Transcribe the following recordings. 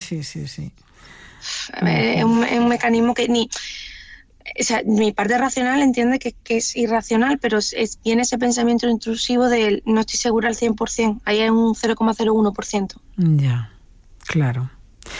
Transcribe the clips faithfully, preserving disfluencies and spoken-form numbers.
sí, sí, sí. Es un, es un mecanismo que ni... O sea, mi parte racional entiende que, que es irracional, pero es, es, viene ese pensamiento intrusivo de no estoy segura al cien por ciento, ahí hay un cero coma cero uno por ciento. Ya, claro.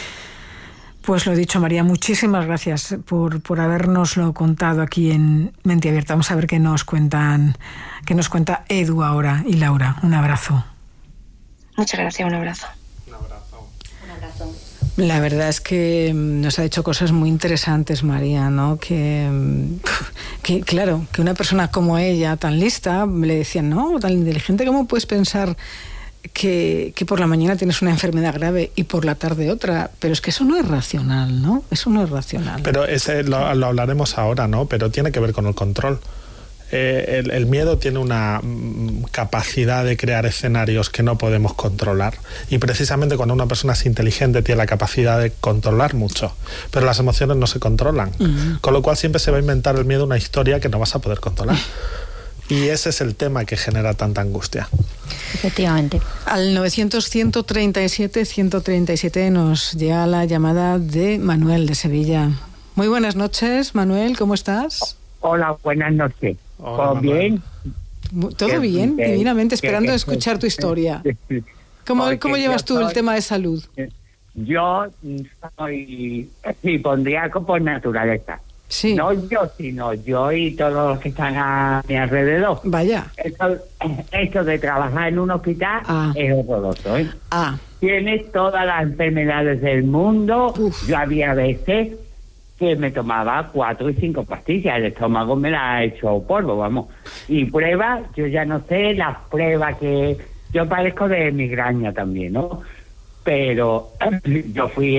Pues lo dicho, María, muchísimas gracias por, por habernoslo contado aquí en Mente Abierta. Vamos a ver qué nos cuentan, qué nos cuenta Edu ahora y Laura. Un abrazo. Muchas gracias, un abrazo. Un abrazo. Un abrazo. La verdad es que nos ha dicho cosas muy interesantes, María, ¿no? Que, que, claro, que una persona como ella, tan lista, le decían, no, tan inteligente, ¿cómo puedes pensar que, que por la mañana tienes una enfermedad grave y por la tarde otra? Pero es que eso no es racional, ¿no? Eso no es racional. Pero ese lo, lo hablaremos ahora, ¿no? Pero tiene que ver con el control. Eh, el, el miedo tiene una mm, capacidad de crear escenarios que no podemos controlar, y precisamente cuando una persona es inteligente tiene la capacidad de controlar mucho, pero las emociones no se controlan, uh-huh. Con lo cual siempre se va a inventar el miedo una historia que no vas a poder controlar. Y ese es el tema que genera tanta angustia. Efectivamente. Al novecientos, ciento treinta y siete, ciento treinta y siete nos llega la llamada de Manuel de Sevilla. Muy buenas noches, Manuel, ¿cómo estás? Hola, buenas noches. ¿Todo bien? Todo bien, divinamente, esperando escuchar tu historia. ¿Cómo, ¿cómo llevas tú el tema de salud? Yo soy hipondríaco por naturaleza. Sí. No yo, sino yo y todos los que están a mi alrededor. Vaya. Esto, esto de trabajar en un hospital ah. es horroroso, ¿eh? Ah. Tienes todas las enfermedades del mundo. Uf. Yo había veces que me tomaba cuatro y cinco pastillas, el estómago me la ha hecho polvo, vamos. Y pruebas, yo ya no sé, las pruebas que... Yo padezco de migraña también, ¿no? Pero yo fui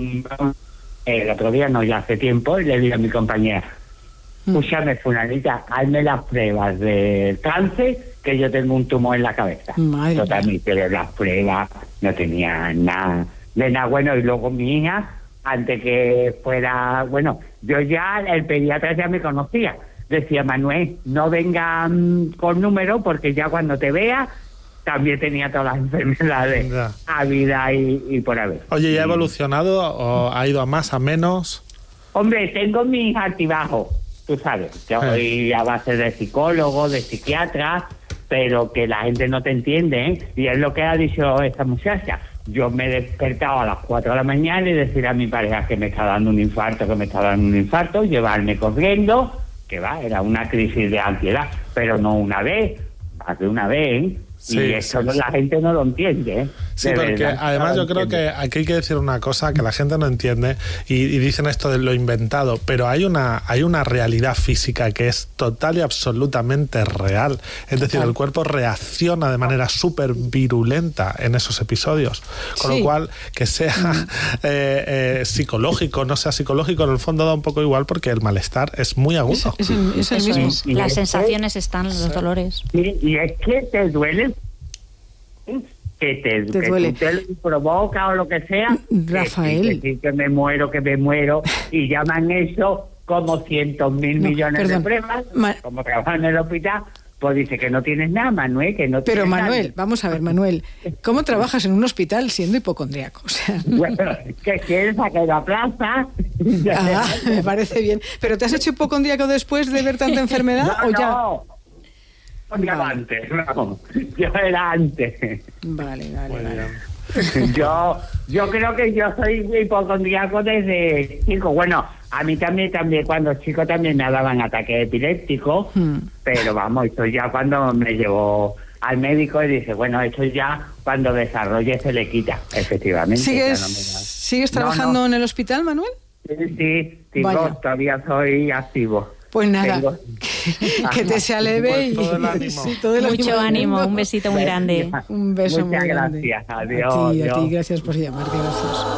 el otro día, no, ya hace tiempo, y le dije a mi compañera, escúchame, fulanita, hazme las pruebas de cáncer, que yo tengo un tumor en la cabeza. Madre Totalmente, pero las pruebas no tenía nada de nada bueno. Y luego mi hija, antes que fuera, bueno, yo ya, el pediatra ya me conocía. Decía, Manuel, no venga um, con número, porque ya cuando te vea, también tenía todas las enfermedades ya. A vida y, y por haber. Oye, ¿y ha evolucionado o ha ido a más, a menos? Hombre, tengo mis altibajos, tú sabes. Yo voy a base de psicólogo, de psiquiatra, pero que la gente no te entiende, ¿eh? Y es lo que ha dicho esta muchacha. Yo me he despertado a las cuatro de la mañana y decir a mi pareja que me está dando un infarto, que me está dando un infarto, llevarme corriendo, que va, era una crisis de ansiedad, pero no una vez, más de una vez, ¿eh? Sí, y eso sí, sí. La gente no lo entiende, ¿eh? Sí, porque verdad, además no yo creo entiende. Que aquí hay que decir una cosa que la gente no entiende y, y dicen esto de lo inventado, pero hay una hay una realidad física que es total y absolutamente real. Es decir, el cuerpo reacciona de manera súper virulenta en esos episodios. Con sí. lo cual, que sea eh, eh, psicológico, no sea psicológico, en el fondo da un poco igual porque el malestar es muy agudo. Es, es, es el mismo. Es. Las sensaciones están, los dolores. Sí, y es que te duele que te, te que duele. te provoca o lo que sea, Rafael, que, que, que me muero, que me muero, y llaman eso como cientos mil no, millones perdón. de pruebas, Ma- como trabajan en el hospital, pues dice que no tienes nada, Manuel, que no Pero tienes Manuel, nada. Vamos a ver, Manuel, ¿cómo trabajas en un hospital siendo hipocondríaco? O sea, bueno, que quieres sacar la plaza. Ah, me parece bien. ¿Pero te has hecho hipocondríaco después de ver tanta enfermedad no, o ya? No. Vale. Antes, no, yo era antes. Vale, vale, vale. Yo, yo creo que yo soy hipocondríaco desde chico. Bueno, a mí también, también cuando chico también me daban ataques epilépticos, hmm. pero vamos, esto ya cuando me llevó al médico y dice, bueno, esto ya cuando desarrolle se le quita, efectivamente. ¿Sigues, no me ¿sigues trabajando no, no. en el hospital, Manuel? Sí, sí, sigo, todavía soy activo. Pues nada, Tengo... que, que te se aleve y todo el ánimo. Sí, todo el mucho ánimo. ánimo, un besito muy grande. Un beso Muchas muy grande. gracias, adiós. A ti, adiós. a ti, gracias por llamar, gracias.